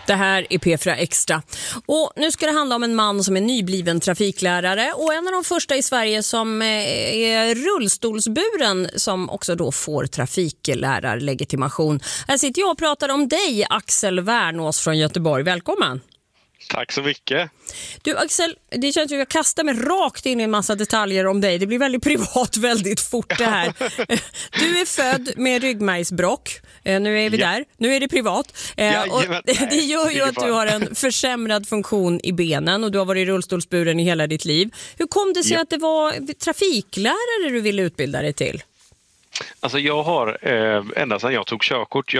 Det här är P4 Extra. Och nu ska det handla om en man som är nybliven trafiklärare och en av de första i Sverige som är rullstolsburen som också då får trafiklärarlegitimation. Här sitter jag och pratar om dig, Axel Wernås från Göteborg. Välkommen! Tack så mycket. Du Axel, det känns att jag kastar mig rakt in i en massa detaljer om dig. Det blir väldigt privat väldigt fort det här. Du är född med ryggmärgsbråck. Nu är vi där. Nu är det privat. Och det gör ju att du har en försämrad funktion i benen och du har varit rullstolsburen i hela ditt liv. Hur kom det sig att det var trafiklärare du ville utbilda dig till? Alltså jag har ända sedan jag tog körkort,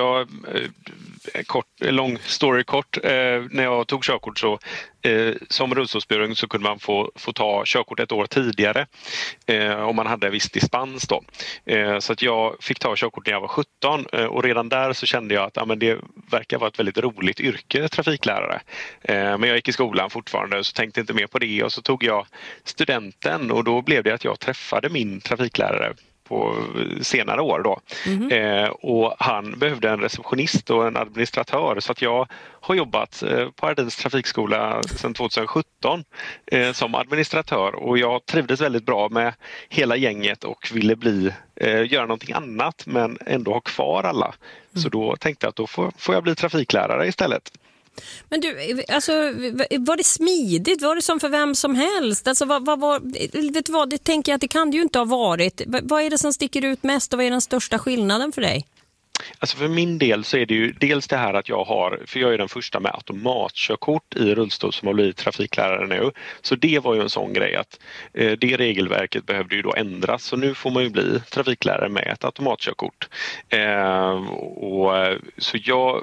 lång story kort, när jag tog körkort så som rullstolsburen så kunde man få ta körkort ett år tidigare om man hade en viss dispens då. Så att jag fick ta körkort när jag var 17 och redan där så kände jag att det verkar vara ett väldigt roligt yrke, trafiklärare. Men jag gick i skolan fortfarande så tänkte inte mer på det och så tog jag studenten och då blev det att jag träffade min trafiklärare på senare år då. Och han behövde en receptionist och en administratör så att jag har jobbat på Ardins trafikskola sedan 2017 som administratör och jag trivdes väldigt bra med hela gänget och ville göra någonting annat men ändå ha kvar alla. Så då tänkte jag att då får jag bli trafiklärare istället. Men du, alltså, var det smidigt? Var det som för vem som helst? Alltså, vet du vad, det tänker jag att det kan det ju inte ha varit. Vad är det som sticker ut mest och vad är den största skillnaden för dig? Alltså för min del så är det ju dels det här att för jag är den första med automatkörkort i rullstol som har blivit trafiklärare nu. Så det var ju en sån grej att det regelverket behövde ju då ändras så nu får man ju bli trafiklärare med ett automatkörkort. Så jag...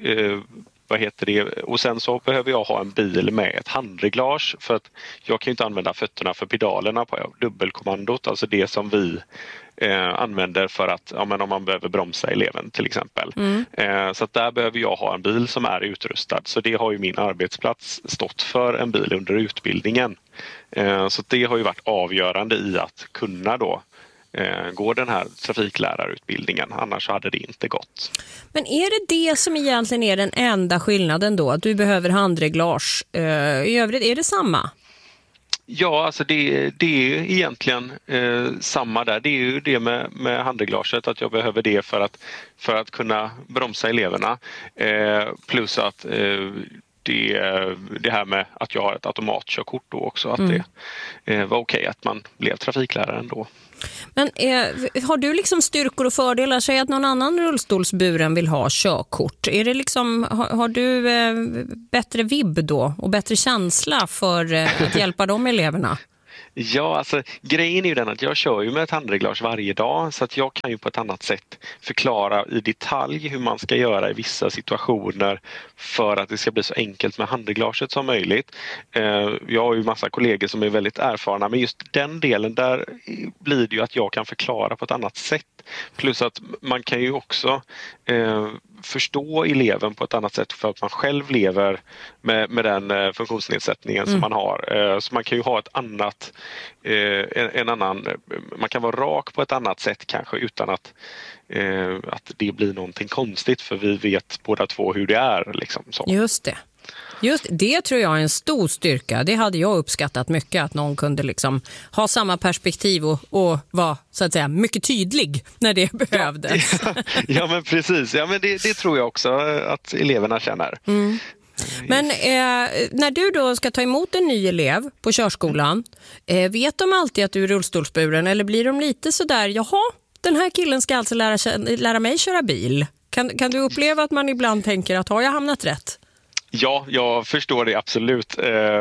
Och sen så behöver jag ha en bil med ett handreglage för att jag kan ju inte använda fötterna för pedalerna på dubbelkommandot, alltså det som vi använder för att om man behöver bromsa eleven till exempel. Så att där behöver jag ha en bil som är utrustad så det har ju min arbetsplats stått för en bil under utbildningen. Så det har ju varit avgörande i att kunna då gå den här trafiklärarutbildningen, annars hade det inte gått. Men är det som egentligen är den enda skillnaden då? Att du behöver handreglage? I övrigt är det samma? Ja, alltså det är egentligen samma där. Det är ju det med handreglaget att jag behöver det för att kunna bromsa eleverna. Plus att det här med att jag har ett automatkörkort då också, att det var okej att man blev trafiklärare ändå. Men har du liksom styrkor och fördelar? Säg att någon annan rullstolsburen vill ha körkort. Är det liksom, har du bättre vibb då och bättre känsla för att hjälpa de eleverna? Ja, alltså grejen är ju den att jag kör ju med ett handreglage varje dag så att jag kan ju på ett annat sätt förklara i detalj hur man ska göra i vissa situationer för att det ska bli så enkelt med handreglaget som möjligt. Jag har ju massa kollegor som är väldigt erfarna men just den delen där blir det ju att jag kan förklara på ett annat sätt. Plus att man kan ju också förstå eleven på ett annat sätt för att man själv lever med den funktionsnedsättningen som man har. Så man kan ju ha ett annat, man kan vara rak på ett annat sätt kanske utan att det blir någonting konstigt för vi vet båda två hur det är. Liksom, så. Just det tror jag är en stor styrka. Det hade jag uppskattat mycket att någon kunde liksom ha samma perspektiv och vara så att säga mycket tydlig när det behövdes. Ja men precis. Ja men det tror jag också att eleverna känner. Men när du då ska ta emot en ny elev på körskolan, vet de alltid att du är rullstolsburen eller blir de lite sådär, jaha, den här killen ska alltså lära mig köra bil? Kan du uppleva att man ibland tänker att har jag hamnat rätt? Ja, jag förstår det absolut.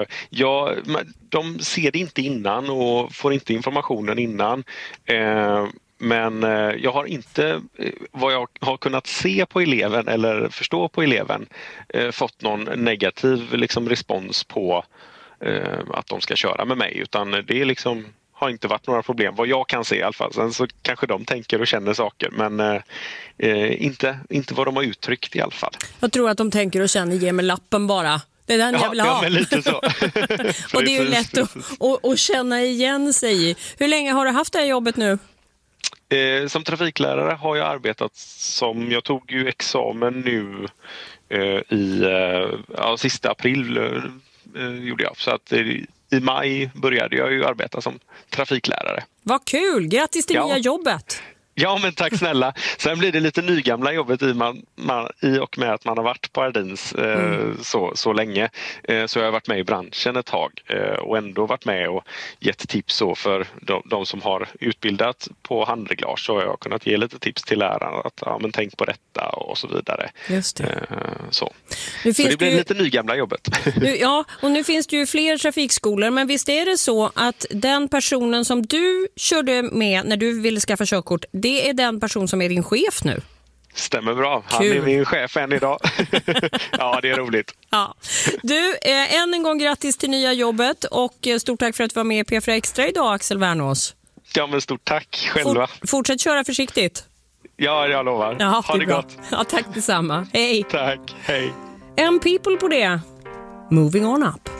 De ser det inte innan och får inte informationen innan. Men jag har inte, vad jag har kunnat se på eleven eller förstå på eleven, fått någon negativ liksom, respons på att de ska köra med mig. Utan det är liksom... har inte varit några problem, vad jag kan se i alla fall. Sen så kanske de tänker och känner saker, men inte vad de har uttryckt i alla fall. Jag tror att de tänker och känner, ge mig lappen bara. Det är den jag vill ha. Ja, men lite så. Och det är ju lätt att känna igen sig i. Hur länge har du haft det här jobbet nu? Som trafiklärare har jag arbetat jag tog ju examen nu sista april gjorde jag. Så att i maj började jag ju arbeta som trafiklärare. Vad kul! Grattis till nya jobbet! Ja, men tack snälla. Sen blir det lite nygamla jobbet i och med att man har varit på Ardins så länge. Så jag har varit med i branschen ett tag och ändå varit med och gett tips så för de som har utbildat på handreglage, så har jag kunnat ge lite tips till lärarna att men tänk på detta och så vidare. Just det. Så det blir lite nygamla jobbet. Ja, och nu finns det ju fler trafikskolor, men visst är det så att den personen som du körde med när du ville skaffa körkort, det är den person som är din chef nu? Stämmer bra. Han är min chef än idag. Ja, det är roligt. Ja. Du, än en gång grattis till nya jobbet och stort tack för att du var med i P4 Extra idag, Axel Wernås. Ja, men stort tack själva. Fortsätt köra försiktigt. Ja, jag lovar. Ja, ha det gott. Ja, tack detsamma. Hej. Tack, hej. En people på det. Moving on up.